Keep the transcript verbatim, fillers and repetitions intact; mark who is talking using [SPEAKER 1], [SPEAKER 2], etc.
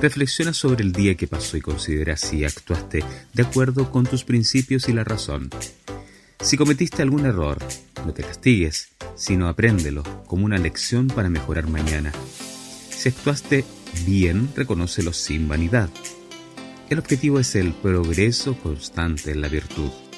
[SPEAKER 1] Reflexiona sobre el día que pasó y considera si actuaste de acuerdo con tus principios y la razón. Si cometiste algún error, no te castigues, sino apréndelo como una lección para mejorar mañana. Si actuaste bien, reconócelo sin vanidad. El objetivo es el progreso constante en la virtud.